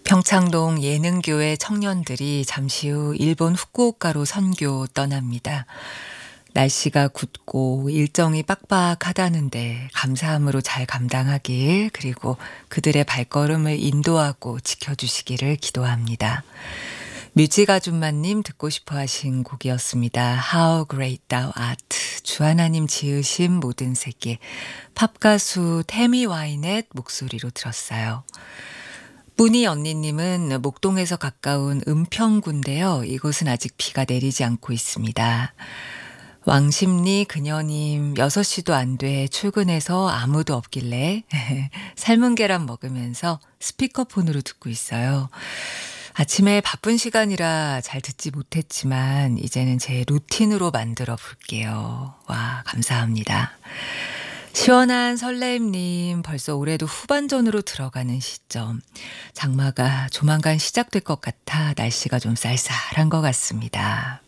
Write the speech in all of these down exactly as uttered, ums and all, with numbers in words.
평창동 예능교회 청년들이 잠시 후 일본 후쿠오카로 선교 떠납니다. 날씨가 굳고 일정이 빡빡하다는데 감사함으로 잘 감당하길, 그리고 그들의 발걸음을 인도하고 지켜주시기를 기도합니다. 뮤직 아줌마님 듣고 싶어 하신 곡이었습니다. How Great Thou Art. 주하나님 지으신 모든 세계. 팝가수 태미 와이넷 목소리로 들었어요. 뿌니 언니님은 목동에서 가까운 은평구인데요. 이곳은 아직 비가 내리지 않고 있습니다. 왕십리 그녀님, 여섯 시도 안 돼 출근해서 아무도 없길래 삶은 계란 먹으면서 스피커폰으로 듣고 있어요. 아침에 바쁜 시간이라 잘 듣지 못했지만 이제는 제 루틴으로 만들어 볼게요. 와, 감사합니다. 시원한 설레임님, 벌써 올해도 후반전으로 들어가는 시점. 장마가 조만간 시작될 것 같아 날씨가 좀 쌀쌀한 것 같습니다.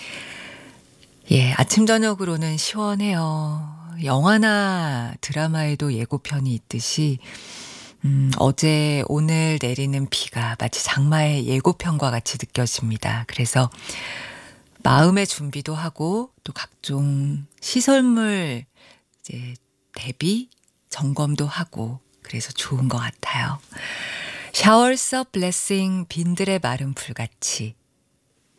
예, 아침 저녁으로는 시원해요. 영화나 드라마에도 예고편이 있듯이 음, 어제 오늘 내리는 비가 마치 장마의 예고편과 같이 느껴집니다. 그래서 마음의 준비도 하고 또 각종 시설물 이제 대비 점검도 하고 그래서 좋은 것 같아요. Showers of Blessing, 빈들의 마른 불같이.